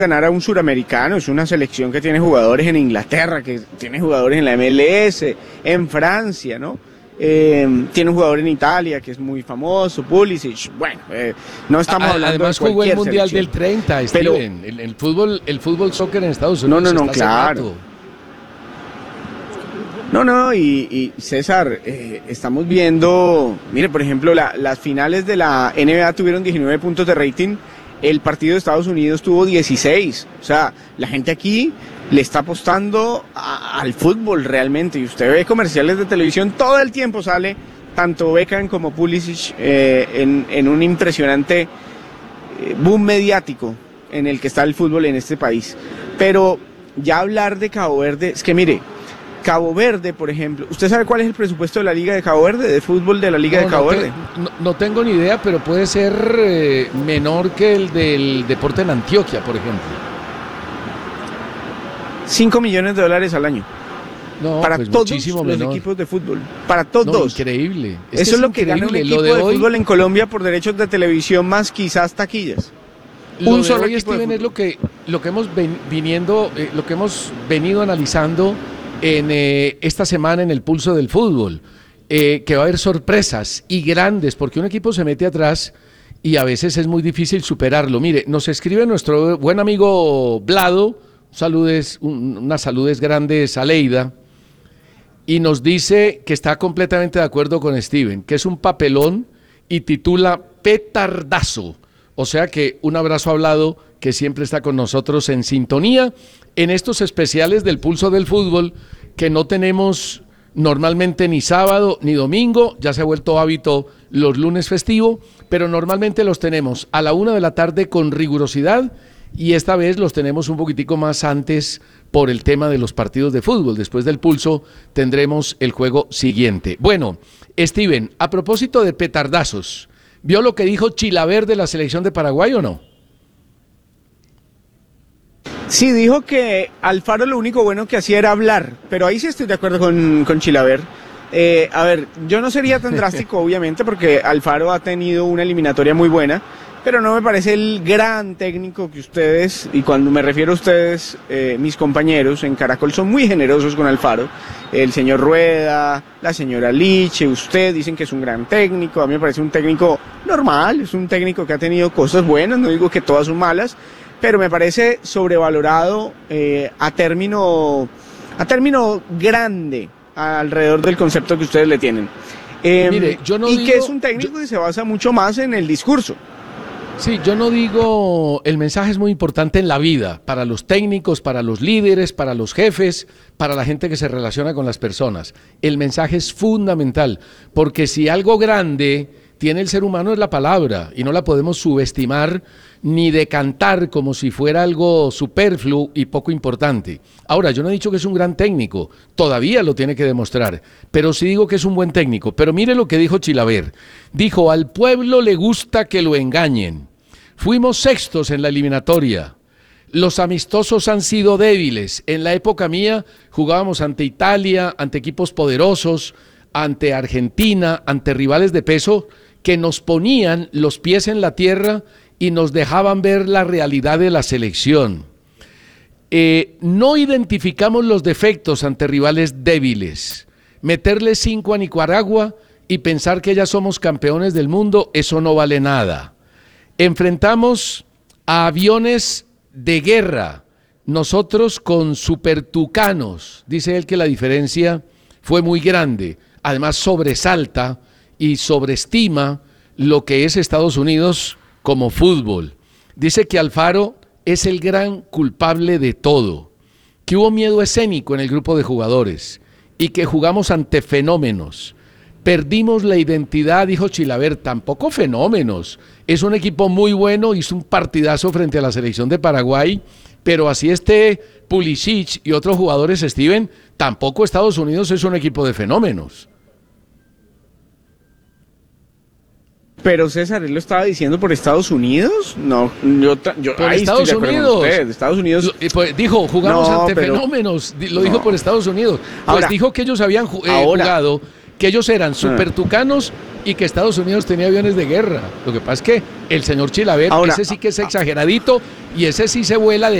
ganar a un suramericano. Es una selección que tiene jugadores en Inglaterra, que tiene jugadores en la MLS, en Francia, ¿no? Tiene un jugador en Italia que es muy famoso, Pulisic. Bueno, no estamos hablando además de cualquier jugó el Mundial selección. del 30, Pero, Steven. El fútbol soccer en Estados Unidos no, está hace claro. rato. No, y César, estamos viendo, mire, por ejemplo, las finales de la NBA tuvieron 19 puntos de rating, el partido de Estados Unidos tuvo 16, o sea, la gente aquí le está apostando al fútbol realmente, y usted ve comerciales de televisión, todo el tiempo sale, tanto Beckham como Pulisic, en un impresionante boom mediático en el que está el fútbol en este país. Pero ya hablar de Cabo Verde, es que mire, Cabo Verde, por ejemplo, ¿usted sabe cuál es el presupuesto de la Liga de Cabo Verde, de fútbol de la Liga de Cabo Verde? No tengo ni idea, pero puede ser menor que el del deporte en Antioquia, por ejemplo. $5 millones al año. No, para pues todos muchísimo los menor. equipos de fútbol, para todos. No, increíble. Eso es lo que gana un equipo de fútbol en Colombia por derechos de televisión más quizás taquillas. Un solo hoy, Steven, es lo que hemos venido analizando en esta semana en el Pulso del Fútbol, que va a haber sorpresas y grandes, porque un equipo se mete atrás y a veces es muy difícil superarlo. Mire, nos escribe nuestro buen amigo Vlado, unas saludes grandes a Leida, y nos dice que está completamente de acuerdo con Steven, que es un papelón y titula Petardazo. O sea que un abrazo a Vlado, que siempre está con nosotros en sintonía en estos especiales del Pulso del Fútbol, que no tenemos normalmente ni sábado ni domingo, ya se ha vuelto hábito los lunes festivo, pero normalmente los tenemos a la 1 p.m. con rigurosidad, y esta vez los tenemos un poquitico más antes por el tema de los partidos de fútbol. Después del Pulso tendremos el juego siguiente. Bueno, Steven, a propósito de petardazos, ¿vio lo que dijo Chilaver de la selección de Paraguay o no? Sí, dijo que Alfaro lo único bueno que hacía era hablar, pero ahí sí estoy de acuerdo con Chilaver. A ver, yo no sería tan drástico, obviamente, porque Alfaro ha tenido una eliminatoria muy buena, pero no me parece el gran técnico que ustedes, y cuando me refiero a ustedes, mis compañeros en Caracol son muy generosos con Alfaro. El señor Rueda, la señora Liche, usted dicen que es un gran técnico. A mí me parece un técnico normal, es un técnico que ha tenido cosas buenas, no digo que todas son malas, pero me parece sobrevalorado a término grande alrededor del concepto que ustedes le tienen. Mire, yo no digo, que es un técnico que se basa mucho más en el discurso. Sí, yo no digo, el mensaje es muy importante en la vida, para los técnicos, para los líderes, para los jefes, para la gente que se relaciona con las personas. El mensaje es fundamental, porque si algo grande tiene el ser humano es la palabra, y no la podemos subestimar ni decantar como si fuera algo superfluo y poco importante. Ahora, yo no he dicho que es un gran técnico, todavía lo tiene que demostrar, pero sí digo que es un buen técnico. Pero mire lo que dijo Chilaver. Dijo, al pueblo le gusta que lo engañen. Fuimos sextos en la eliminatoria. Los amistosos han sido débiles. En la época mía jugábamos ante Italia, ante equipos poderosos, ante Argentina, ante rivales de peso que nos ponían los pies en la tierra y nos dejaban ver la realidad de la selección. No identificamos los defectos ante rivales débiles. Meterle 5 a Nicaragua y pensar que ya somos campeones del mundo, eso no vale nada. Enfrentamos a aviones de guerra, nosotros con supertucanos. Dice él que la diferencia fue muy grande. Además sobresalta y sobreestima lo que es Estados Unidos como fútbol. Dice que Alfaro es el gran culpable de todo, que hubo miedo escénico en el grupo de jugadores y que jugamos ante fenómenos. Perdimos la identidad, dijo Chilaver, tampoco fenómenos. Es un equipo muy bueno, hizo un partidazo frente a la selección de Paraguay, pero así esté Pulisic y otros jugadores, Steven, tampoco Estados Unidos es un equipo de fenómenos. Pero César, ¿él lo estaba diciendo por Estados Unidos? No, yo por ahí Estados estoy de acuerdo Unidos. con usted. Estados Unidos. Pues dijo, jugamos ante pero, fenómenos, lo dijo por Estados Unidos. Pues ahora, dijo que ellos habían jugado que ellos eran super tucanos y que Estados Unidos tenía aviones de guerra. Lo que pasa es que el señor Chilaver, ese sí que es exageradito y ese sí se vuela de